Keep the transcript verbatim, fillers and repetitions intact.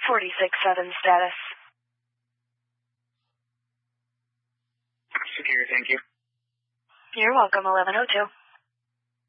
forty-six seven status. Secure, thank you. You're welcome, eleven oh two.